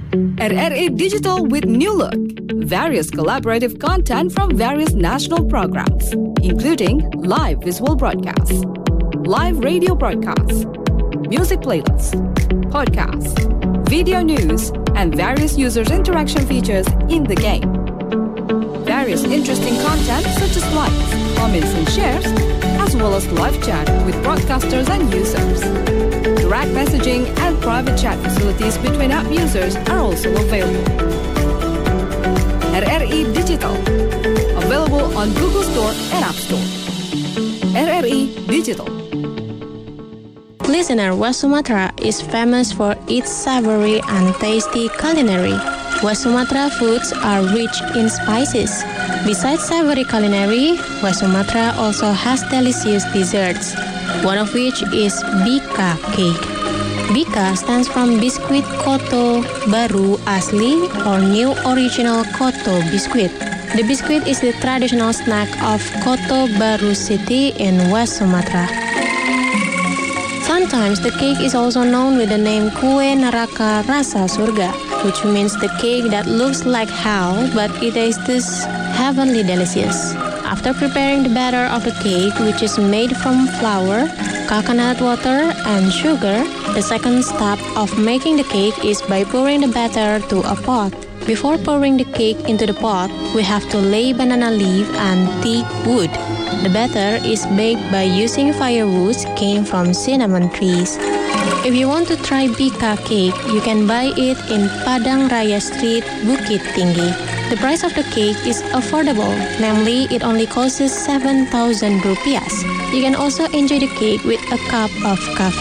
RRI Digital with new look. Various collaborative content from various national programs, including live visual broadcasts, live radio broadcasts, music playlists, podcasts, video news, and various users' interaction features in the game. Various interesting content such as likes, comments, and shares, as well as live chat with broadcasters and users. Direct messaging and private chat facilities between app users are also available. RRI Digital, available on Google Store and App Store. RRI Digital. Listener, West Sumatra is famous for its savory and tasty culinary. West Sumatra foods are rich in spices. Besides savory culinary, West Sumatra also has delicious desserts, one of which is Bika cake. Bika stands from Biskuit Koto Baru Asli or New Original Koto Biskuit. The biscuit is the traditional snack of Koto Baru City in West Sumatra. Sometimes the cake is also known with the name Kue Neraka Rasa Surga, which means the cake that looks like hell but it tastes heavenly delicious. After preparing the batter of the cake, which is made from flour, coconut water, and sugar, the second step of making the cake is by pouring the batter to a pot. Before pouring the cake into the pot, we have to lay banana leaf and teak wood. The batter is baked by using firewoods came from cinnamon trees. If you want to try Bika cake, you can buy it in Padang Raya Street, Bukit Tinggi. The price of the cake is affordable, namely it only costs 7,000 rupiah. You can also enjoy the cake with a cup of coffee.